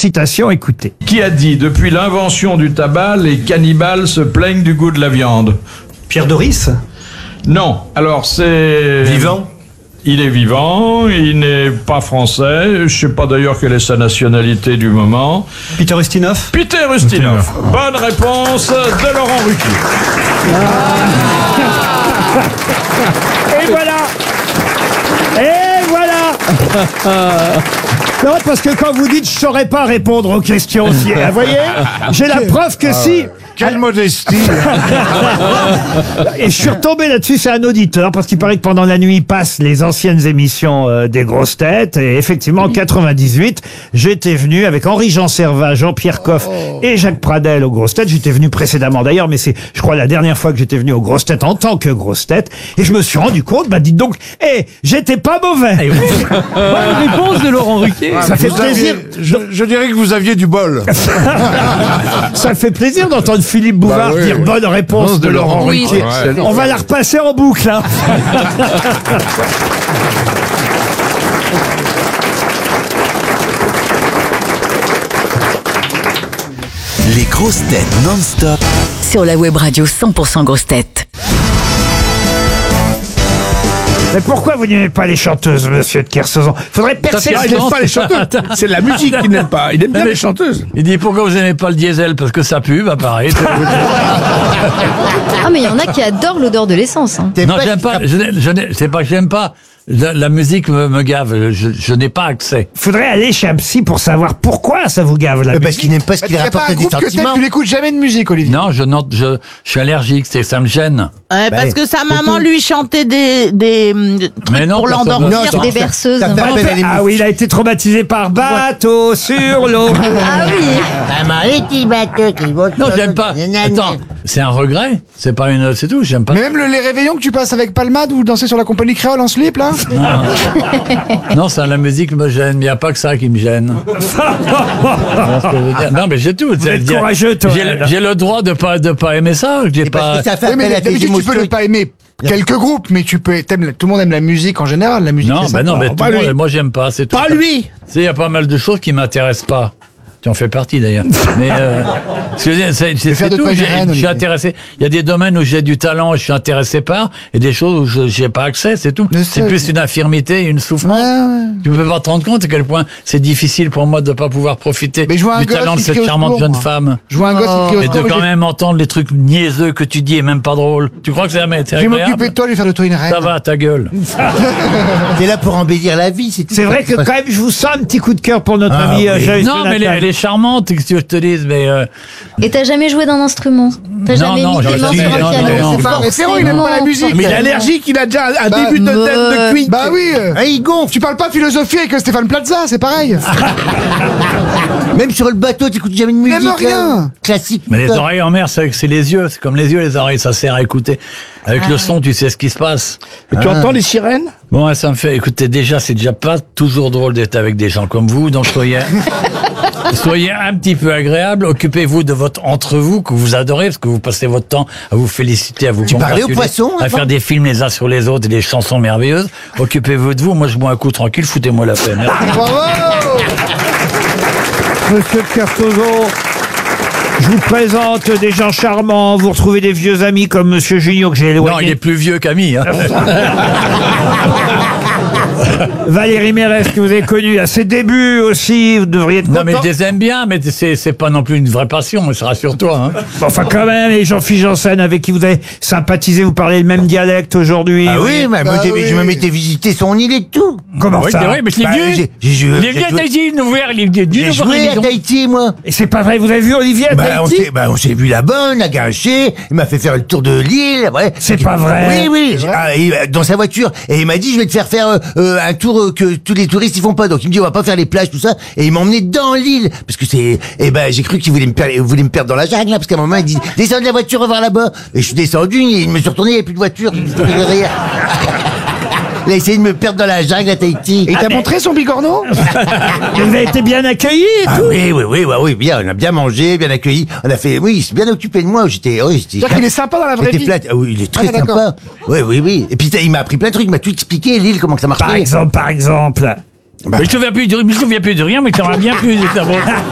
Citation, écoutez. Qui a dit « Depuis l'invention du tabac, les cannibales se plaignent du goût de la viande » Pierre Doris? Non, alors c'est... Vivant? Il est vivant, il n'est pas français, je sais pas d'ailleurs quelle est sa nationalité du moment. Peter Ustinov? Peter Ustinov. Bonne réponse de Laurent Ruquier. Et voilà. Et voilà. Non, parce que quand vous dites « je saurais pas répondre aux questions », vous voyez, j'ai la preuve que si... Quelle modestie. Et je suis retombé là-dessus, c'est un auditeur, parce qu'il paraît que pendant la nuit, il passe les anciennes émissions des grosses têtes. Et effectivement, en 98, j'étais venu avec Henri-Jean Servat, Jean-Pierre Coff et Jacques Pradel aux grosses têtes. J'étais venu précédemment d'ailleurs, mais c'est, je crois, la dernière fois que j'étais venu aux grosses têtes en tant que grosse tête. Et je me suis rendu compte, bah dites donc, j'étais pas mauvais. Bonne réponse de Laurent Ruquier. Ça fait plaisir. Je dirais que vous aviez du bol. Ça fait plaisir d'entendre Philippe Bouvard Bah oui. dire bonne réponse de Laurent Oui. Ruquier. Ouais. On va la repasser en boucle, hein. Les grosses têtes non-stop. Sur la web radio 100% grosses têtes. Mais pourquoi vous n'aimez pas les chanteuses, monsieur de Kersauzon? Faudrait percer. Il n'aime pas les chanteuses. C'est la musique qu'il n'aime pas. Il aime bien les chanteuses. Il dit pourquoi vous n'aimez pas le diesel? Parce que ça pue, bah pareil. Ah, mais il y en a qui adorent l'odeur de l'essence. Hein. Non, j'aime pas. C'est pas que j'aime pas. La musique me gave. Je n'ai pas accès. Faudrait aller chez un psy pour savoir pourquoi ça vous gave la Parce musique. qu'il n'aime pas ce qu'il Il n'y a pas rapporte un des groupe que t'aimes, sentiments. tu n'écoutes jamais de musique, Olivier. Non, je suis allergique. Ça me gêne. Parce que sa maman lui chantait des trucs Mais non, pour personne- l'endormir. Des berceuses. Ça fait appel à Ah oui, il a été traumatisé par bateau sur l'eau. Ah oui. Maman, les petits bateaux qui vont... Non, j'aime pas. Attends, c'est un regret. C'est pas une. C'est tout. J'aime pas. Mais même les réveillons que tu passes avec Palmade ou danser sur la compagnie créole en slip, là. Non, ça, la musique me gêne. Il n'y a pas que ça qui me gêne. C'est ce que je veux dire. Non, mais j'ai tout. Vous êtes courageux, toi. J'ai le droit de pas aimer ça. J'ai Parce pas. que ça fait Oui, mais appel à tes d'habitude, tu peux ne émotions. pas aimer quelques groupes, mais tout le monde aime la musique en général. La musique, Non, c'est ben sympa. non, mais tout Pas le monde, lui. moi j'aime pas. C'est tout. Pas lui. Tu sais, il y a pas mal de choses qui m'intéressent pas. Tu en fais partie d'ailleurs. Mais ce que je veux dire, c'est faire de tout. toi une Je reine, suis Olivier. intéressé. Il y a des domaines où j'ai du talent et je suis intéressé par, et des choses où je j'ai pas accès. C'est tout. Mais C'est c'est- plus une infirmité, une souffrance. Ouais. Tu peux pas te rendre compte à quel point c'est difficile pour moi de pas pouvoir profiter Mais je vois un du gosse talent de qui crie cette au charmante secours, jeune moi. femme. Je vois un gosse qui crie au Et de secours, quand même entendre les trucs niaiseux que tu dis et même pas drôle. Tu crois que c'est je vais agréable? m'occuper de toi, je vais faire de toi une reine. Ça va, ta gueule. T'es là pour embellir la vie, c'est tout. C'est vrai que quand même, je vous sens un petit coup de cœur pour notre ami Joyce Non, mais Jonathan. elle est charmante, qu'est-ce que tu veux que je te dise, mais Et t'as jamais joué d'un instrument? T'as Non, jamais non, mis tes j'ai- mains sur non, un non, piano? non, C'est pas référent, il n'aime pas la musique. Mais il est allergique, il a déjà un début de thème de cuit. Bah oui. Ah, il gonfle. Tu parles pas philosophie avec Stéphane Plaza, c'est pareil. Même sur le bateau, t'écoutes jamais de musique. Même rien. Classique. Mais les oreilles en mer, c'est les yeux. C'est comme les yeux, les oreilles, ça sert à écouter. Avec le son, tu sais ce qui se passe. Et tu entends les sirènes? Bon, ça me fait, écoutez, déjà, c'est déjà pas toujours drôle d'être avec des gens comme vous, donc soyez un petit peu agréable. Occupez-vous de votre entre vous que vous adorez, parce que vous passez votre temps à vous féliciter, à vous Tu parlais aux congratuler, poissons, à avant faire des films les uns sur les autres et des chansons merveilleuses. Occupez-vous de vous. Moi, je bois un coup tranquille. Foutez-moi la paix. Merci. Bravo. Monsieur de Kersauzon, je vous présente des gens charmants. Vous retrouvez des vieux amis comme Monsieur Junio que j'ai Non, éloigné. il est plus vieux qu'Ami. Hein. Valérie Mérès que vous avez connue à ses débuts aussi. Vous devriez être Non, content. mais je les aime bien, mais c'est pas non plus une vraie passion, mais rassure-toi. Hein. Enfin, quand même, et Jean-Philippe Janssen, avec qui vous avez sympathisé, vous parlez le même dialecte aujourd'hui. Ah oui, mais moi, Bah oui. je me mettais visiter son île et tout. Comment Oui, ça c'est vrai, mais je l'ai Bah, vu. j'ai joué- Il est venu à Tahiti, nous voir, il est venu J'ai nous voir à joué à l'émission. Tahiti, moi. Et c'est pas vrai, vous avez vu Olivier à Tahiti On s'est vu là-bas, on a gâché, il m'a fait faire le tour de l'île. Ouais. C'est pas vrai. Oui, oui, dans sa voiture. Et il m'a dit, je vais te faire un tour que tous les touristes ils font pas. Donc il me dit, on va pas faire les plages, tout ça. Et il m'a emmené dans l'île. Parce que j'ai cru qu'il voulait me perdre dans la jungle, là, parce qu'à un moment, il dit, descends de la voiture, on va voir là-bas. Et je suis descendu, il me suis retourné, il n'y avait plus de voiture. Derrière. Il a essayé de me perdre dans la jungle à Tahiti. Et t'as montré son bigorneau? Vous avez été bien accueillis et Ah tout. oui, bien, on a bien mangé, bien accueilli. On a fait, oui, il s'est bien occupé de moi. C'est-à-dire qu'il est sympa dans la vraie J'étais vie. flat. Ah oui, il est très Ah, d'accord. sympa. Oui. Et puis il m'a appris plein de trucs, il m'a tout expliqué, l'île, comment que ça marchait. Par exemple. Mais je me souviens plus de rien, mais ça m'a bien plu.